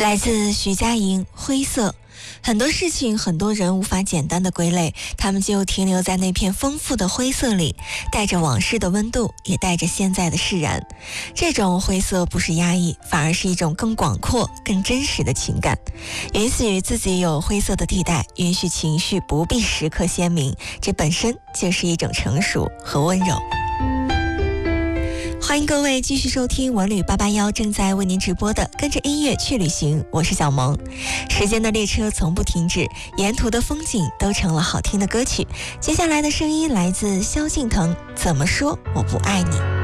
来自徐佳莹，灰色。很多事情很多人无法简单的归类，他们就停留在那片丰富的灰色里，带着往事的温度，也带着现在的释然。这种灰色不是压抑，反而是一种更广阔更真实的情感。允许自己有灰色的地带，允许情绪不必时刻鲜明，这本身就是一种成熟和温柔。欢迎各位继续收听文旅881正在为您直播的跟着音乐去旅行，我是小萌。时间的列车从不停止，沿途的风景都成了好听的歌曲。接下来的声音来自萧敬腾，怎么说我不爱你。